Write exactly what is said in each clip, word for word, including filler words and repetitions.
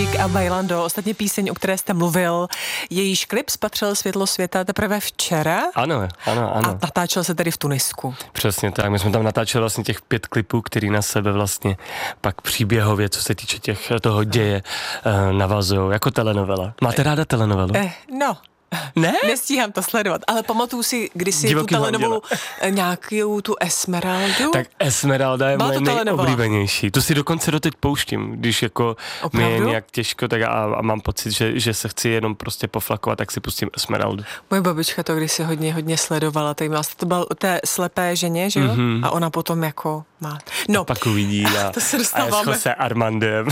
Magic a Bailando, ostatně píseň, o které jste mluvil, jejíž klip spatřil světlo světa teprve včera. Ano, ano, ano. A natáčel se tedy v Tunisku. Přesně tak, my jsme tam natáčeli vlastně těch pět klipů, který na sebe vlastně pak příběhově, co se týče těch, toho děje, uh, navazují, jako telenovela. Máte ráda telenovelu? Eh, no. Ne? Nestíhám to sledovat, ale pamatuju si, když si Divoký tu telenovelu nějakou tu Esmeraldu. Tak Esmeralda je Byla moje nejoblíbenější. Tu si dokonce doteď pouštím, když jako mi je nějak těžko tak a, a mám pocit, že, že se chci jenom prostě poflakovat, tak si pustím Esmeraldu. Moje babička to kdysi hodně, hodně sledovala, tak vlastně to bylo o té slepé ženě, že jo? Mm-hmm. A ona potom jako má. No. A pak uvidí a, to se dostáváme. A je s Jose Armandem.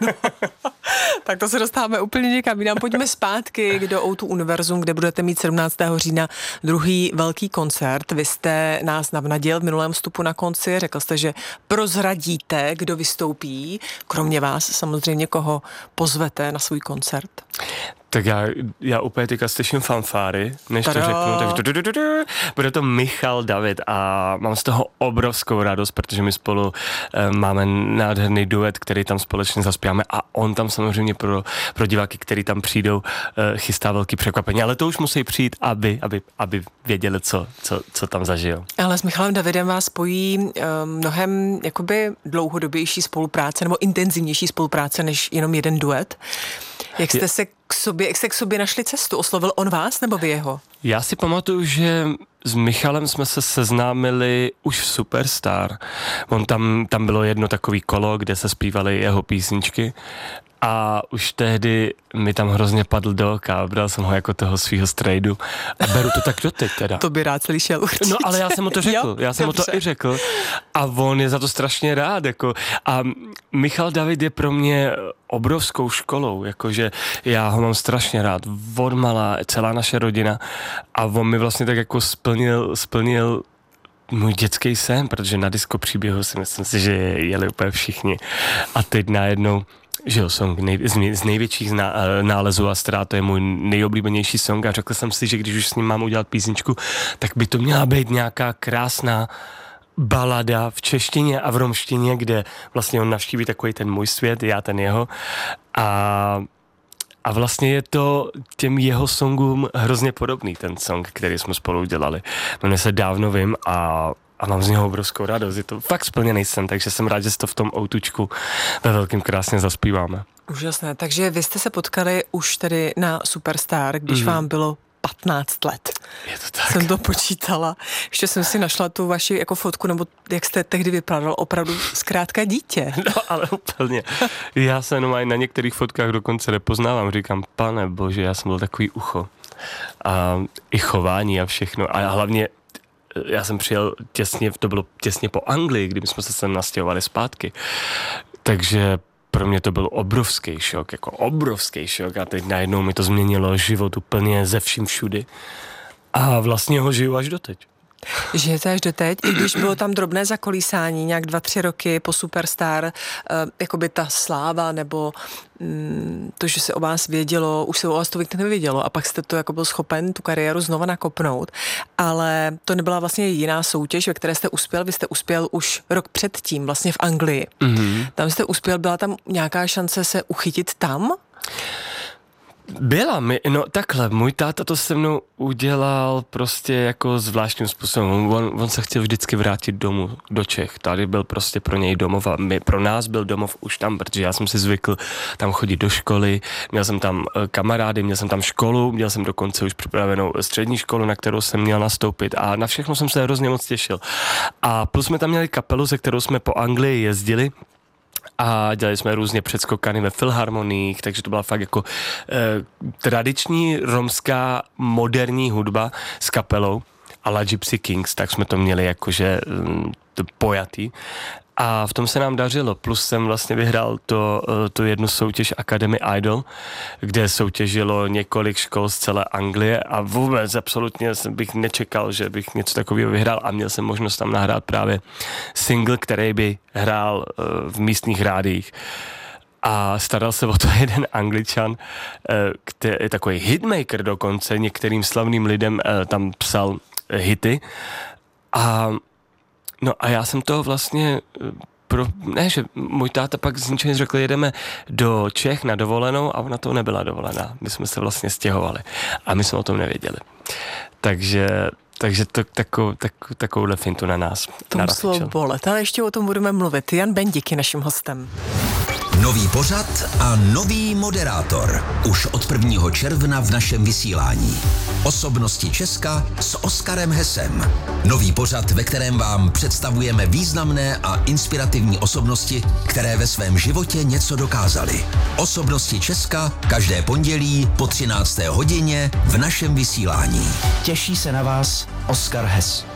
Tak to se dostáváme úplně někam jinam. Pojďme zpátky do ó dva Univerzum, kde budete mít sedmnáctého října druhý velký koncert. Vy jste nás navnadil v minulém vstupu na konci, řekl jste, že prozradíte, kdo vystoupí, kromě vás samozřejmě, koho pozvete na svůj koncert. Tak já, já úplně teďka slyším fanfáry, než Tada. to řeknu, takže du, du, du, du. Bude to Michal David a mám z toho obrovskou radost, protože my spolu e, máme nádherný duet, který tam společně zaspíváme a on tam samozřejmě pro, pro diváky, který tam přijdou, e, chystá velký překvapení, ale to už musí přijít, aby, aby, aby věděli, co, co, co tam zažijou. Ale s Michalem Davidem vás spojí e, mnohem jakoby dlouhodobější spolupráce nebo intenzivnější spolupráce než jenom jeden duet. Jak jste se k sobě, jak jste k sobě našli cestu? Oslovil on vás nebo vy jeho? Já si pamatuju, že s Michalem jsme se seznámili už v Superstar. On tam, tam bylo jedno takový kolo, kde se zpívaly jeho písničky a už tehdy mi tam hrozně padl do oka, bral jsem ho jako toho svýho strejdu a beru to tak doteď teda. To by rád slyšel určitě. No ale já jsem mu to řekl, jo, já jsem mu to i řekl a on je za to strašně rád, jako a Michal David je pro mě obrovskou školou, jakože já ho mám strašně rád, od malá, celá naše rodina a on mi vlastně tak jako splnil, splnil můj dětský sen, protože na disco příběhu si myslím si, že jeli úplně všichni a teď najednou že jo, song nej, z, z největších zná, nálezů a ztrát, to je můj nejoblíbenější song a řekl jsem si, že když už s ním mám udělat písničku, tak by to měla být nějaká krásná balada v češtině a v romštině, kde vlastně on navštíví takový ten můj svět, já ten jeho a A vlastně je to těm jeho songům hrozně podobný, ten song, který jsme spolu udělali. Jmenuje se Dávno vím a a mám z něho obrovskou radost. Je to fakt splněný sen, takže jsem rád, že si to v tom outučku ve velkým krásně zaspíváme. Úžasné, takže vy jste se potkali už tedy na Superstar, když mm. vám bylo patnáct let. Je to tak. Jsem to počítala. Ještě jsem si našla tu vaši jako fotku, nebo jak jste tehdy vypadal, opravdu zkrátka dítě. No ale úplně. Já se jenom aj na některých fotkách dokonce nepoznávám. Říkám, pane bože, já jsem byl takový ucho. A i chování a všechno. A hlavně já jsem přijel těsně, to bylo těsně po Anglii, kdy jsme se sem nastěhovali zpátky. Takže pro mě to byl obrovský šok, jako obrovský šok a teď najednou mi to změnilo život úplně ze vším všudy a vlastně ho žiju až doteď. Žijete až doteď, i když bylo tam drobné zakolísání, nějak dva, tři roky po Superstar, uh, jakoby ta sláva, nebo um, to, že se o vás vědělo, už se o vás to nevědělo a pak jste to jako byl schopen tu kariéru znova nakopnout, ale to nebyla vlastně jiná soutěž, ve které jste uspěl, vy jste uspěl už rok předtím, vlastně v Anglii. Mm-hmm. Tam jste uspěl, byla tam nějaká šance se uchytit tam? Byla mi, no takhle, můj táta to se mnou udělal prostě jako zvláštním způsobem. On, on se chtěl vždycky vrátit domů, do Čech. Tady byl prostě pro něj domov a my, pro nás byl domov už tam, protože já jsem si zvykl tam chodit do školy, měl jsem tam kamarády, měl jsem tam školu, měl jsem dokonce už připravenou střední školu, na kterou jsem měl nastoupit a na všechno jsem se hrozně moc těšil. A plus jsme tam měli kapelu, se kterou jsme po Anglii jezdili, a dělali jsme různě předskokany ve filharmoniích, takže to byla fakt jako eh, tradiční romská moderní hudba s kapelou a la Gypsy Kings, tak jsme to měli jakože hm, pojatý. A v tom se nám dařilo, plus jsem vlastně vyhrál to, tu jednu soutěž Academy Idol, kde soutěžilo několik škol z celé Anglie a vůbec absolutně bych nečekal, že bych něco takového vyhrál a měl jsem možnost tam nahrát právě single, který by hrál v místních rádiích. A staral se o to jeden Angličan, který je takový hitmaker dokonce, některým slavným lidem tam psal hity a no a já jsem to vlastně pro, ne, že můj táta pak z ničeho nic řekl, jedeme do Čech na dovolenou a ona to nebyla dovolená. My jsme se vlastně stěhovali a my jsme o tom nevěděli. Takže Takže to takovou, takovou, takovouhle fintu na nás To muselo bolet, ale ještě o tom budeme mluvit. Jan Bendik je naším hostem. Nový pořad a nový moderátor. Už od prvního června v našem vysílání. Osobnosti Česka s Oskarem Hesem. Nový pořad, ve kterém vám představujeme významné a inspirativní osobnosti, které ve svém životě něco dokázaly. Osobnosti Česka každé pondělí po třinácté hodině v našem vysílání. Těší se na vás Oskar Hes.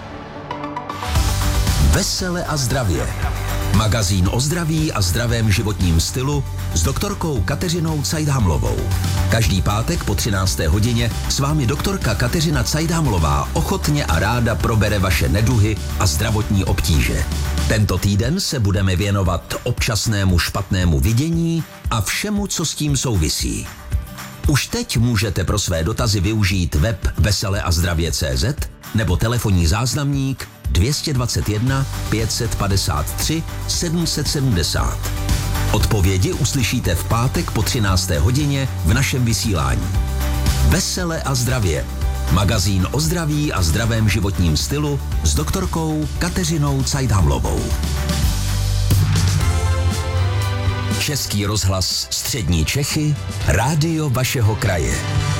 Vesele a zdravě. Magazín o zdraví a zdravém životním stylu s doktorkou Kateřinou Cajdhamlovou. Každý pátek po třinácté hodině s vámi doktorka Kateřina Cajdhamlová ochotně a ráda probere vaše neduhy a zdravotní obtíže. Tento týden se budeme věnovat občasnému špatnému vidění a všemu, co s tím souvisí. Už teď můžete pro své dotazy využít web vesele a zdravě tečka cé zet nebo telefonní záznamník dvě stě dvacet jedna pět set padesát tři sedm set sedmdesát. Odpovědi uslyšíte v pátek po třinácté hodině v našem vysílání. Vesele a zdravě. Magazín o zdraví a zdravém životním stylu s doktorkou Kateřinou Cajdhamlovou. Český rozhlas Střední Čechy, rádio vašeho kraje.